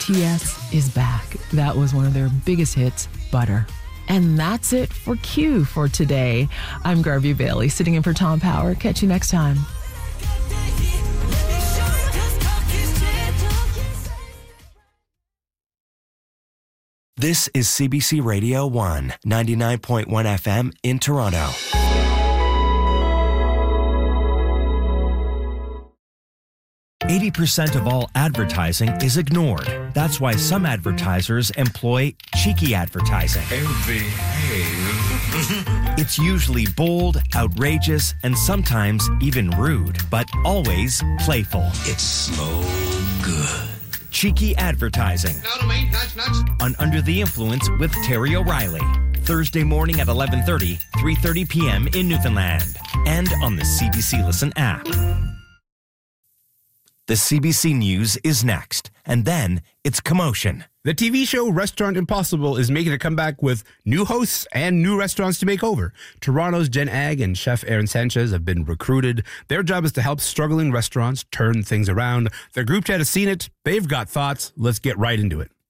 BTS is back. That was one of their biggest hits, Butter. And that's it for Q for today. I'm Garvey Bailey, sitting in for Tom Power. Catch you next time. This is CBC Radio 1, 99.1 FM in Toronto. "80% of all advertising is ignored. That's why some advertisers employ cheeky advertising. It's usually bold, outrageous, and sometimes even rude, but always playful. It's so good. Cheeky advertising. On Under the Influence with Terry O'Reilly. Thursday morning at 11:30, 3:30 p.m. in Newfoundland. And on the CBC Listen app. The CBC News is next, and then it's Commotion. The TV show Restaurant Impossible is making a comeback with new hosts and new restaurants to make over. Toronto's Jen Agg and Chef Aaron Sanchez have been recruited. Their job is to help struggling restaurants turn things around. Their group chat has seen it. They've got thoughts. Let's get right into it.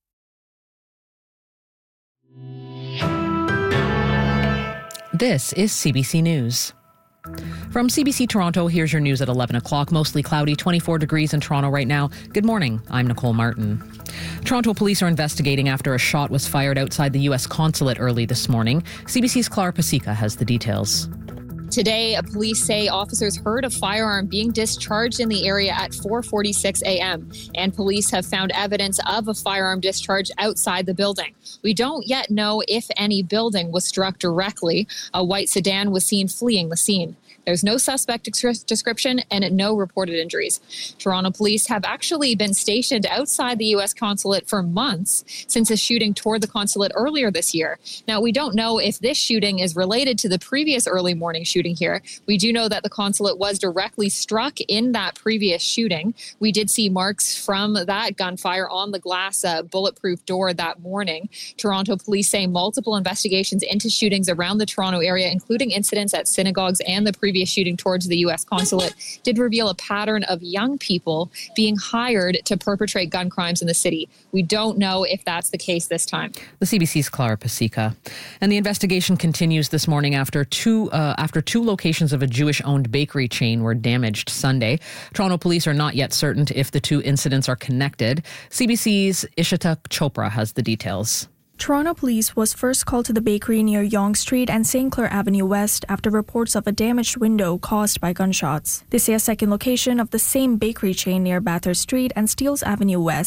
This is CBC News. From CBC Toronto, here's your news at 11 o'clock. Mostly cloudy, 24 degrees in Toronto right now. Good morning. I'm Nicole Martin. Toronto police are investigating after a shot was fired outside the U.S. consulate early this morning. CBC's Clara Pasica has the details. Today, police say officers heard a firearm being discharged in the area at 4:46 a.m. and police have found evidence of a firearm discharge outside the building. We don't yet know if any building was struck directly. A white sedan was seen fleeing the scene. There's no suspect description and no reported injuries. Toronto police have actually been stationed outside the U.S. consulate for months since a shooting toward the consulate earlier this year. Now, we don't know if this shooting is related to the previous early morning shooting here. We do know that the consulate was directly struck in that previous shooting. We did see marks from that gunfire on the glass bulletproof door that morning. Toronto police say multiple investigations into shootings around the Toronto area, including incidents at synagogues and the previous shooting towards the U.S. consulate, did reveal a pattern of young people being hired to perpetrate gun crimes in the city. We don't know if that's the case this time. The CBC's Clara Pasica. And the investigation continues this morning after two locations of a Jewish-owned bakery chain were damaged Sunday. Toronto police are not yet certain if the two incidents are connected. CBC's Ishita Chopra has the details. Toronto police was first called to the bakery near Yonge Street and St. Clair Avenue West after reports of a damaged window caused by gunshots. They say a second location of the same bakery chain near Bathurst Street and Steeles Avenue West